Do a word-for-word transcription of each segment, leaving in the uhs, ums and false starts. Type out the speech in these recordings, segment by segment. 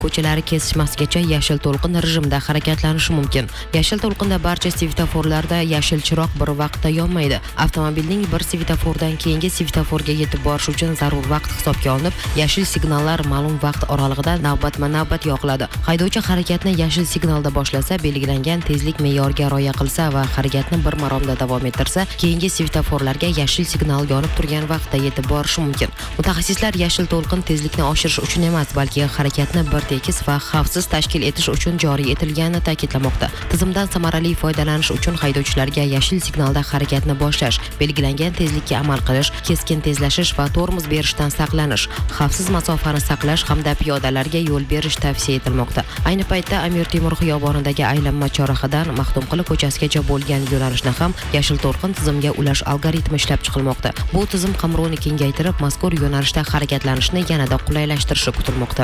ko'chalari kesishmasigacha yashil to'lqin rejimda harakatlanishi mumkin. Yashil to'lqinda barcha svetoforlarda yashil chiroq bir vaqtda yonmaydi. Avtomobilning bir svetofordan keyingi svetoforga yetib borish uchun zarur vaqt hisobga olinib, yashil signallar ma'lum vaqt oralig'ida navbatma-navbat yoqiladi. Haydovchi harakatni yashil signalda boshlasa, belgilangan tezlik me'yoriga rioya qilsa va harakatni bir maromda davom ettirsa, keyingi svetoforlarga yashil signal yonib turgan vaqtda yetib borishi mumkin. Mutaxassislar yashil to'lqin tezlikni oshirish uchun emas, balki harakatni bir tekis va xavfsiz tashkil etish uchun joriy etilganini ta'kidlamoqda. Tizimdan samarali foydalanish uchun haydovchilarga yashil signalda harakatni boshlash, belgilangan tezlikka amal qilish, keskin tezlashish va tormoz berishdan saqlanish, xavfsiz masofani saqlash hamda piyodalarga yo'l berish tavsiya etilmoqda. Ayni paytda Amir Temur xiyobonidagi aylanma chorrahadan Maxtumquli ko'chasigacha bo'lgan yo'nalishni ham yashil to'lqin tizimga ulash algoritmi ishlab chiqilmoqda. Bu tizim qamrovni kengaytirib, mazkur yo'nalishda harakatlanishni yanada qulaylashtirishi kutilmoqda.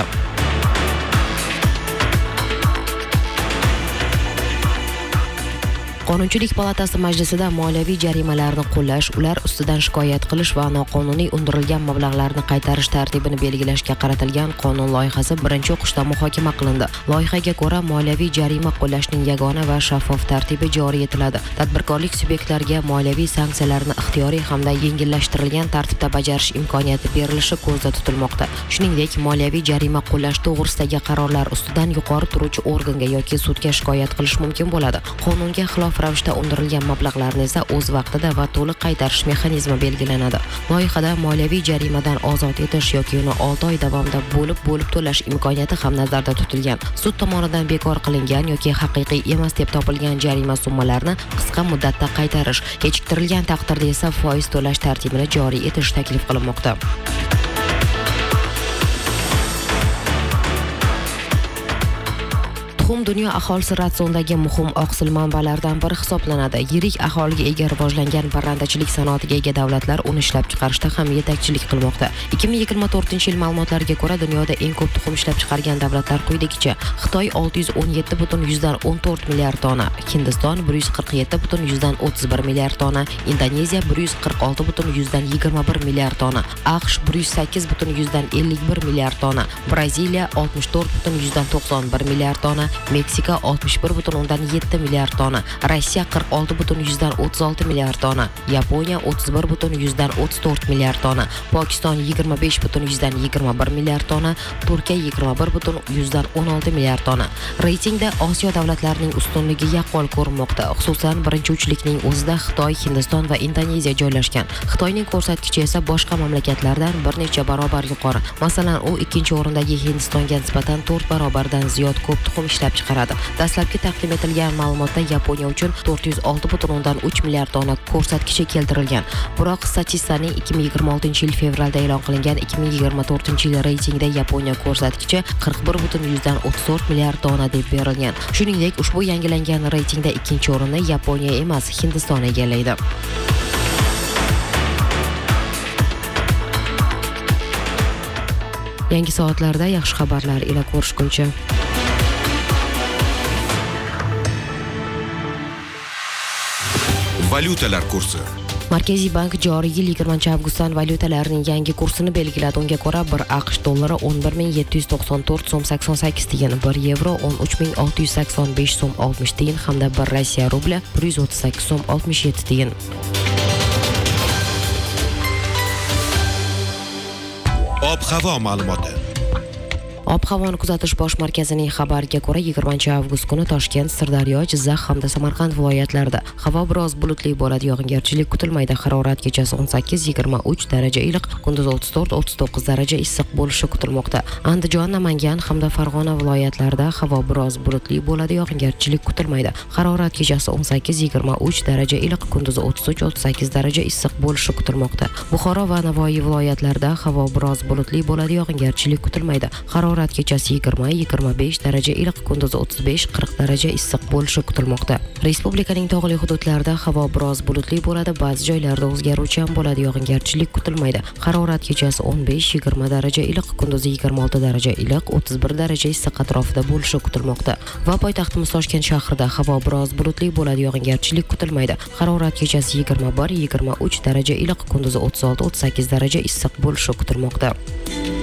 Qonunchilik palatasi majlisida moliyaviy jarimalarni qo'llash, ular ustidan shikoyat qilish va noqonuniy undirilgan mablag'larni qaytarish tartibini belgilashga qaratilgan qonun loyihasi birinchi o'qishda muhokama qilindi. Loyihaga ko'ra, moliyaviy jarima qo'llashning yagona va shaffof tartibi joriy etiladi. Tadbirkorlik subyektlariga moliyaviy sanksiyalarni ixtiyoriy hamda yengillashtirilgan tartibda bajarish imkoniyati berilishi ko'zda tutilmoqda. Shuningdek, moliyaviy jarima qo'llash to'g'risidagi qarorlar ustidan yuqori turuvchi organga yoki sudga shikoyat qilish mumkin bo'ladi. Qonunga xilof ravishda undirilgan mablag'larni esa o'z vaqtida va to'liq qaytarish mexanizmi belgilanadi. Loyihada moliyaviy jarimadan ozod etish yoki uni olti oy davomida bo'lib-bo'lib to'lash imkoniyati ham nazarda tutilgan. Sud tomonidan bekor qilingan yoki haqiqiy emas deb topilgan jarima summalarini qisqa muddatda qaytarish, kechiktirilgan taqdirda esa foiz to'lash tartibini joriy etish taklif qilinmoqda. Tuxum dunyo aholisi ratsionidagi muhim oqsil manbalaridan biri hisoblanadi. Yirik aholiga ega rivojlangan parrandachilik sanoatiga ega davlatlar uni ishlab chiqarishda ham yetakchilik qilmoqda. ikki ming yigirma to'rtinchi yil ma'lumotlariga ko'ra, dunyoda eng ko'p tuxum ishlab chiqargan davlatlar quyidagicha: Xitoy olti yuz o'n yetti butun o'n to'rt milliard tonna, Hindiston bir yuz qirq yetti butun o'ttiz bir milliard tonna, Indoneziya bir yuz qirq olti butun yigirma bir milliard tonna, AQSh bir yuz sakkiz butun ellik bir milliard tonna, Braziliya oltmish to'rt butun to'qson bir milliard tonna, Meksika oltmish bir butun yetti milliard tonna, Rossiya qirq olti butun o'ttiz olti milliard tonna, Yaponiya o'ttiz bir butun o'ttiz to'rt milliard tonna, Pokiston yigirma besh butun yigirma bir milliard tonna, Turkiya yigirma bir butun o'n olti milliard tonna. Reytingda Osiyo davlatlarining ustunligi yaqqol ko'rinmoqda. Xususan, birinchi uchlikning o'zida Xitoy, Hindiston va Indoneziya joylashgan. Xitoyning ko'rsatkichi esa boshqa mamlakatlardan bir necha barobar yuqori. Masalan, u ikkinchi o'rindagi Hindistonga nisbatan to'rt barobardan ziyod ko'p tuxum ishlab chiqaradi. Dastlabki taqdim etilgan ma'lumotda Yaponiya uchun to'rt yuz olti butun uch milliard tonna ko'rsatkichi keltirilgan. Biroq Statistaning ikki ming yigirma oltinchi yil fevralda e'lon qilingan ikki ming yigirma to'rtinchi yil reytingida Yaponiya ko'rsatkichi qirq bir butun o'ttiz to'rt milliard tonna deb berilgan. Shuningdek, ushbu yangilangan reytingda ikkinchi o'rinni Yaponiya emas, Hindiston egallaydi. Yangi soatlarda yaxshi xabarlar ila ko'rishguncha. Valyutalar kursi. Markaziy bank joriy yil yigirmanchi avgustdan valyutalarning yangi kursini belgiladi. Unga ko'ra, bir AQSh dollari o'n bir ming yetti yuz to'qson to'rt so'm sakson sakkiz tiyin, bir yevro o'n uch ming olti yuz sakson besh so'm oltmish tiyin hamda bir Rossiya rubli bir yuz o'ttiz sakkiz so'm oltmish yetti tiyin. Ob-havo ma'lumoti. Ob-havoni kuzatish bosh markazining xabariga ko'ra, yigirmanchi avgust kuni Toshkent, Sirdaryo, Jizzax hamda Samarqand viloyatlarida havo biroz bulutli bo'ladi, yog'ingarchilik kutilmaydi. Harorat kechasi o'n sakkiz yigirma uch daraja iliq, kunduz o'ttiz to'rt o'ttiz to'qqiz daraja issiq bo'lishi kutilmoqda. Andijon, Namangan hamda Farg'ona viloyatlarida havo biroz bulutli bo'ladi, yog'ingarchilik kutilmaydi. Harorat kechasi o'n sakkiz yigirma uch daraja iliq, kunduz o'ttiz uch o'ttiz sakkiz daraja issiq bo'lishi kutilmoqda. Buxoro va Navoiy viloyatlarida havo biroz bulutli bo'ladi, yog'ingarchilik kutilmaydi. Harorat kechasi yigirma yigirma besh daraja iliq, kunduz o'ttiz besh qirq daraja issiq bo'lishi kutilmoqda. Respublikaning tog'li hududlarida havo biroz bulutli bo'ladi, ba'zi joylarda o'zgaruvchan bo'ladi, yog'ingarchilik kutilmaydi. Harorat kechasi o'n besh yigirma daraja iliq, kunduz yigirma olti daraja iliq, o'ttiz bir daraja issiq atrofida bo'lishi kutilmoqda. Va poytaxtimiz Toshkent shahrida havo biroz bulutli bo'ladi, yog'ingarchilik kutilmaydi. Harorat kechasi yigirma bir yigirma uch daraja iliq, kunduz o'ttiz olti o'ttiz sakkiz daraja issiq bo'lishi kutilmoqda.